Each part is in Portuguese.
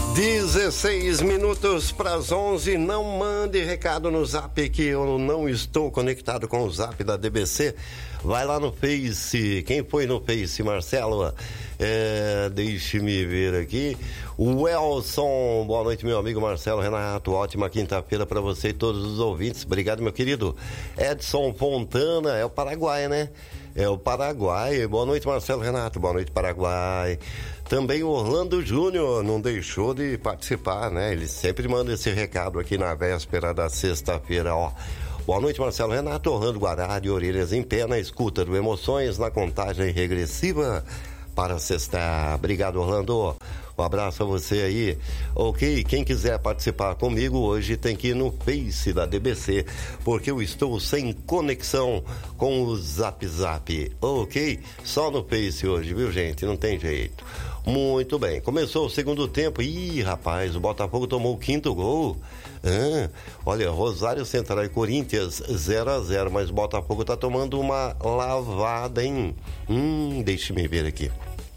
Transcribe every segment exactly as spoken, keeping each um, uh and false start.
dezesseis minutos para as onze. Não mande recado no Zap que eu não estou conectado com o Zap da D B C. Vai lá no Face. Quem foi no Face, Marcelo? É, deixe-me ver aqui. O Elson, boa noite, meu amigo Marcelo Renato. Ótima quinta-feira para você e todos os ouvintes. Obrigado, meu querido. Edson Fontana, é o Paraguai, né? É o Paraguai. Boa noite, Marcelo Renato. Boa noite, Paraguai. Também o Orlando Júnior não deixou de participar, né? Ele sempre manda esse recado aqui na véspera da sexta-feira, ó. Boa noite, Marcelo Renato. Orlando Guará, de orelhas em pé, na escuta do Emoções, na contagem regressiva para sexta. Obrigado, Orlando. Um abraço a você aí. Ok, quem quiser participar comigo hoje tem que ir no Face da D B C, porque eu estou sem conexão com o Zap Zap. Ok? Só no Face hoje, viu, gente? Não tem jeito. Muito bem, começou o segundo tempo. Ih, rapaz, o Botafogo tomou o quinto gol. Ah, olha, Rosário Central e Corinthians zero a zero, mas o Botafogo tá tomando uma lavada, hein? Hum, deixe-me ver aqui.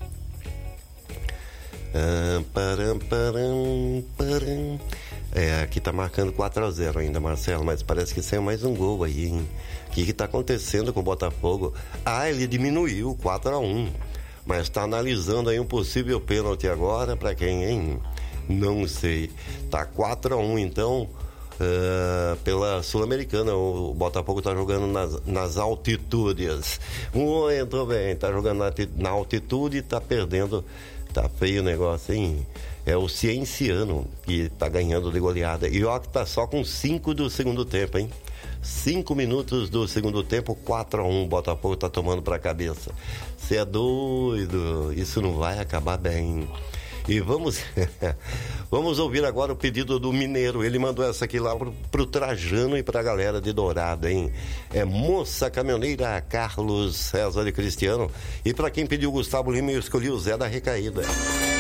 Ah, param, param, param. É, aqui tá marcando quatro a zero ainda, Marcelo, mas parece que saiu mais um gol aí, hein? O que que tá acontecendo com o Botafogo? Ah, ele diminuiu quatro a um, mas tá analisando aí um possível pênalti agora, pra quem, hein? Não sei. Tá quatro a um, então, uh, pela Sul-Americana. O Botafogo tá jogando nas, nas altitudes. Muito bem, tá jogando na, na altitude e tá perdendo. Tá feio o negócio, hein? É o Cienciano que tá ganhando de goleada. E ó que tá só com cinco do segundo tempo, hein? Cinco minutos do segundo tempo, quatro a um. O Botafogo tá tomando pra cabeça. Você é doido. Isso não vai acabar bem. E vamos vamos ouvir agora o pedido do Mineiro. Ele mandou essa aqui lá pro, pro Trajano e pra galera de Dourado, hein? É Moça Caminhoneira, Carlos César e Cristiano. E pra quem pediu Gustavo Lima, eu escolhi o Zé da Recaída.